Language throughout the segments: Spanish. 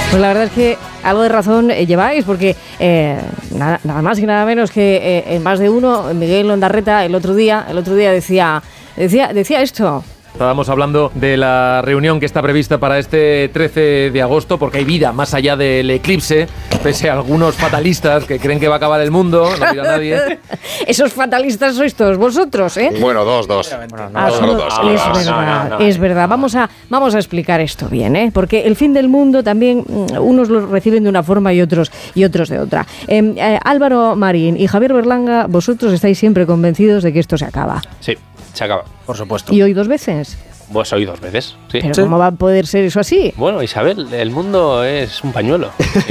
Pues la verdad es que algo de razón lleváis, porque nada más y nada menos que en más de uno, Miguel Ondarreta el otro día decía esto. Estábamos hablando de la reunión que está prevista para este 13 de agosto, porque hay vida más allá del eclipse, pese a algunos fatalistas que creen que va a acabar el mundo, no mira nadie. Esos fatalistas sois todos vosotros, ¿eh? Bueno, dos. Es verdad. Vamos a explicar esto bien, ¿eh? Porque el fin del mundo también unos lo reciben de una forma y otros de otra. Álvaro Marín y Javier Berlanga, vosotros estáis siempre convencidos de que esto se acaba. Sí, se acaba. Por supuesto. ¿Y hoy 2 veces? Pues hoy 2 veces, sí. ¿Pero cómo va a poder ser eso así? Bueno, Isabel, el mundo es un pañuelo.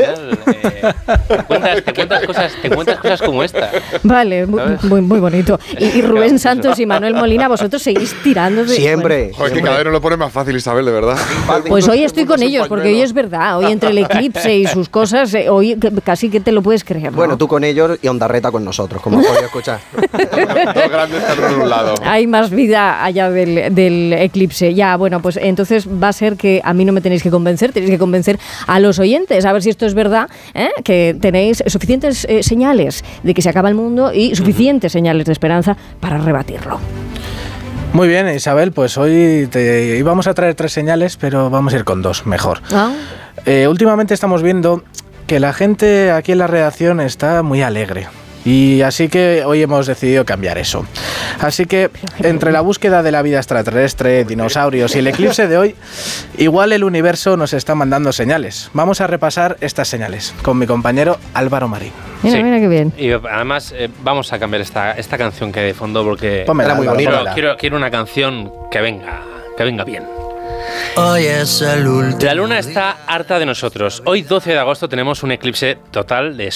Te cuentas cosas como esta. Vale, muy bonito. Y Rubén Claro, Santos eso. y Manuel Molina, vosotros seguís tirando de... Siempre. Joder, que cada vez nos lo pone más fácil, Isabel, de verdad. Pues hoy estoy con ellos, porque hoy es verdad. Hoy entre el eclipse y sus cosas, hoy casi que te lo puedes creer, ¿no? Bueno, tú con ellos y Ondarreta con nosotros, como has podido escuchar. Dos grandes cada uno en un lado. Hay más vida allá del eclipse. Ya, bueno, pues entonces va a ser que a mí no me tenéis que convencer, tenéis que convencer a los oyentes, a ver si esto es verdad, ¿eh? Que tenéis suficientes señales de que se acaba el mundo y suficientes señales de esperanza para rebatirlo. Muy bien, Isabel, pues hoy te íbamos a traer 3 señales, pero vamos a ir con 2, mejor. ¿Ah? Últimamente estamos viendo que la gente aquí en la redacción está muy alegre. Y así que hoy hemos decidido cambiar eso. Así que entre la búsqueda de la vida extraterrestre, dinosaurios y el eclipse de hoy, igual el universo nos está mandando señales. Vamos a repasar estas señales con mi compañero Álvaro Marín. Mira qué bien. Y además vamos a cambiar esta canción que hay de fondo porque Pónmela, muy bonita. Quiero una canción que venga bien. Hoy es el último. La luna está harta de nosotros. Hoy 12 de agosto tenemos un eclipse total de